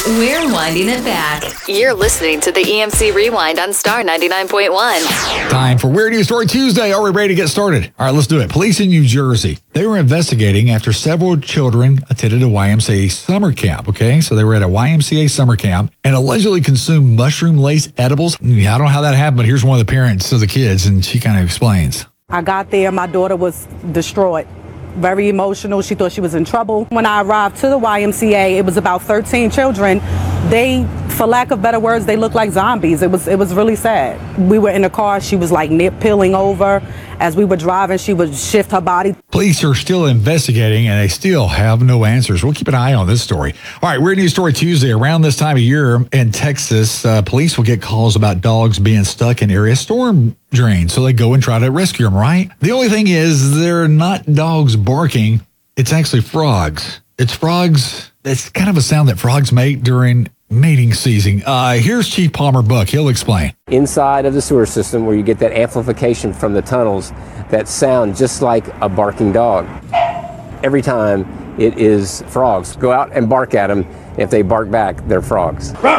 We're winding it back. You're listening to the EMC Rewind on Star 99.1. Time for Weird News Story Tuesday. Are we ready to get started? All right, let's do it. Police in New Jersey, they were investigating after several children attended a YMCA summer camp, okay? So they were at a YMCA summer camp and allegedly consumed mushroom-laced edibles. I don't know how that happened, but here's one of the parents of the kids, and she kind of explains. I got there, my daughter was distraught. Very emotional. She thought she was in trouble. When I arrived to the YMCA, it was about 13 children. They, for lack of better words, they looked like zombies. It was really sad. We were in the car. She was like peeling over. As we were driving, she would shift her body. Police are still investigating, and they still have no answers. We'll keep an eye on this story. All right, Weird News Story Tuesday. Around this time of year in Texas, police will get calls about dogs being stuck in area storm drains. So they go and try to rescue them, right? The only thing is they're not dogs barking. It's actually frogs. It's frogs. It's kind of a sound that frogs make during mating season. Here's Chief Palmer Buck. He'll explain. Inside of the sewer system where you get that amplification from the tunnels that sound just like a barking dog. Every time it is frogs. Go out and bark at them. If they bark back, they're frogs. And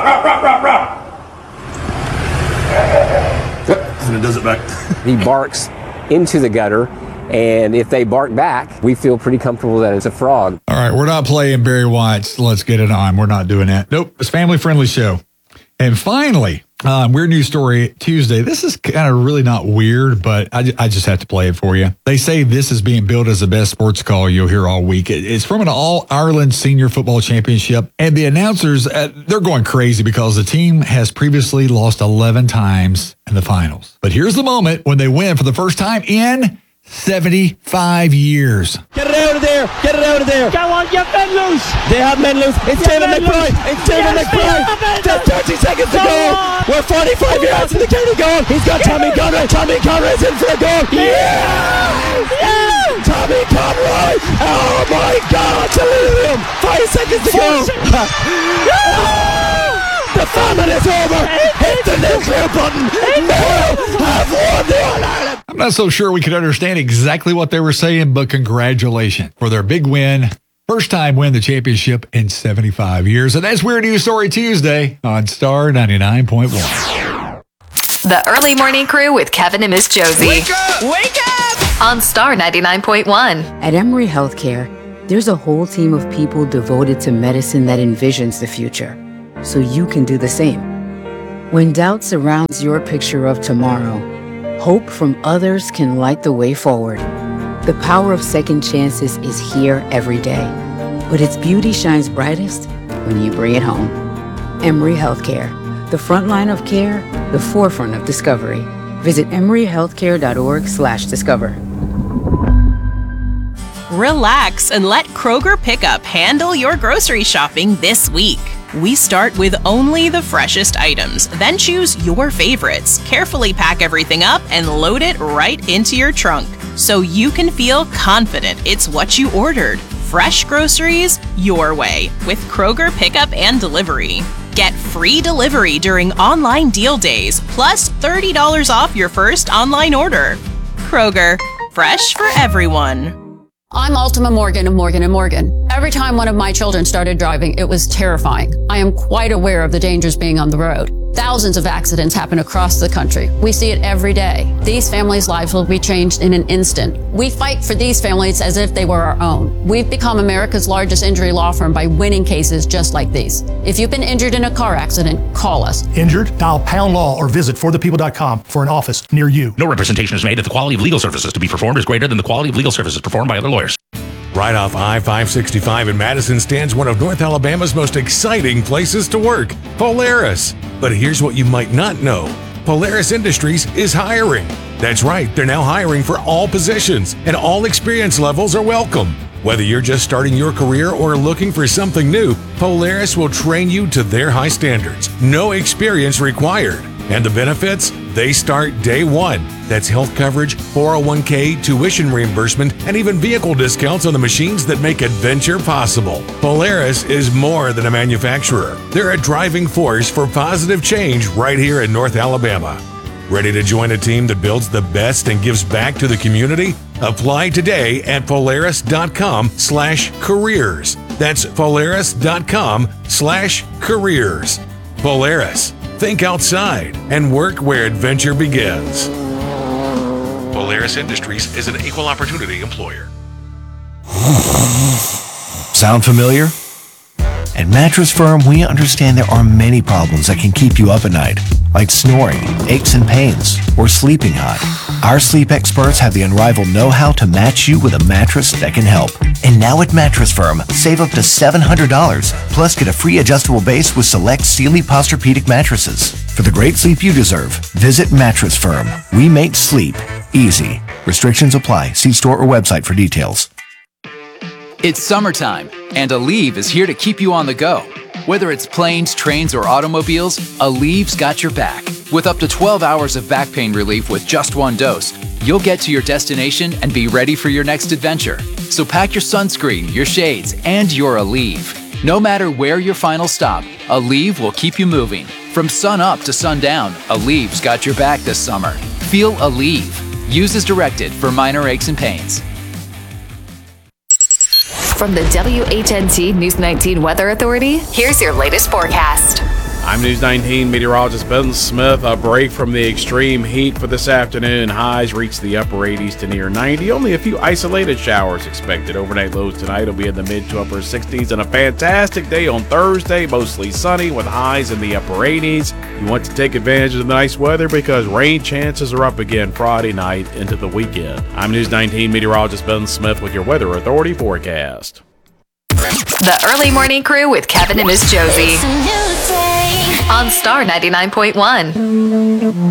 it does it back. He barks into the gutter, and if they bark back, we feel pretty comfortable that it's a frog. All right, we're not playing Barry White's Let's Get It On. We're not doing that. Nope, it's a family-friendly show. And finally, Weird News Story Tuesday. This is kind of really not weird, but I just have to play it for you. They say this is being billed as the best sports call you'll hear all week. It's from an All-Ireland Senior Football Championship, and the announcers, they're going crazy because the team has previously lost 11 times in the finals. But here's the moment when they win for the first time in 75 years. Get it out of there! Get it out of there! Go on, get men loose! They have men loose. It's David McBride! It's David McBride! Just 30 seconds to go! We're 45 yards from the county goal! He's got Tommy Conroy! Tommy Conroy's in for a goal! Yeah! Yeah! Tommy Conroy! Oh my God! Salute him! 5 seconds to go! The famine is over! Hit the nuclear button! Mayo have won the All-Ireland! I'm not so sure we could understand exactly what they were saying, but congratulations for their big win. First time win the championship in 75 years. And that's Weird News Story Tuesday on Star 99.1. The Early Morning Crew with Kevin and Miss Josie. Wake up! Wake up! On Star 99.1. At Emory Healthcare, there's a whole team of people devoted to medicine that envisions the future, so you can do the same. When doubt surrounds your picture of tomorrow, hope from others can light the way forward. The power of second chances is here every day, but its beauty shines brightest when you bring it home. Emory Healthcare, the front line of care, the forefront of discovery. Visit emoryhealthcare.org/discover. Relax and let Kroger Pickup handle your grocery shopping this week. We start with only the freshest items, then choose your favorites, carefully pack everything up, and load it right into your trunk so you can feel confident it's what you ordered. Fresh groceries your way with Kroger Pickup and Delivery. Get free delivery during online deal days, plus $30 off your first online order. Kroger, fresh for everyone. I'm Ultima Morgan of Morgan & Morgan. Every time one of my children started driving, it was terrifying. I am quite aware of the dangers being on the road. Thousands of accidents happen across the country. We see it every day. These families' lives will be changed in an instant. We fight for these families as if they were our own. We've become America's largest injury law firm by winning cases just like these. If you've been injured in a car accident, call us. Injured? Dial pound law or visit forthepeople.com for an office near you. No representation is made that the quality of legal services to be performed is greater than the quality of legal services performed by other lawyers. Right off I-565 in Madison stands one of North Alabama's most exciting places to work, Polaris. But here's what you might not know. Polaris Industries is hiring. That's right, they're now hiring for all positions, and all experience levels are welcome. Whether you're just starting your career or looking for something new, Polaris will train you to their high standards. No experience required. And the benefits? They start day one. That's health coverage, 401k, tuition reimbursement, and even vehicle discounts on the machines that make adventure possible. Polaris is more than a manufacturer. They're a driving force for positive change right here in North Alabama. Ready to join a team that builds the best and gives back to the community? Apply today at Polaris.com/careers. That's Polaris.com/careers. Polaris. Think outside and work where adventure begins. Polaris Industries is an equal opportunity employer. Sound familiar? At Mattress Firm, we understand there are many problems that can keep you up at night, like snoring, aches and pains, or sleeping hot. Our sleep experts have the unrivaled know-how to match you with a mattress that can help. And now at Mattress Firm, save up to $700, plus get a free adjustable base with select Sealy Posturepedic mattresses. For the great sleep you deserve, visit Mattress Firm. We make sleep easy. Restrictions apply. See store or website for details. It's summertime, and Aleve is here to keep you on the go. Whether it's planes, trains, or automobiles, Aleve's got your back. With up to 12 hours of back pain relief with just one dose, you'll get to your destination and be ready for your next adventure. So pack your sunscreen, your shades, and your Aleve. No matter where your final stop, Aleve will keep you moving. From sun up to sundown, Aleve's got your back this summer. Feel Aleve. Use as directed for minor aches and pains. From the WHNT News 19 Weather Authority, here's your latest forecast. I'm News 19 meteorologist Ben Smith. A break from the extreme heat for this afternoon. Highs reach the upper 80s to near 90. Only a few isolated showers expected. Overnight lows tonight will be in the mid to upper 60s. And a fantastic day on Thursday. Mostly sunny with highs in the upper 80s. You want to take advantage of the nice weather because rain chances are up again Friday night into the weekend. I'm News 19 meteorologist Ben Smith with your Weather Authority forecast. The Early Morning Crew with Kevin and Miss Josie on Star 99.1.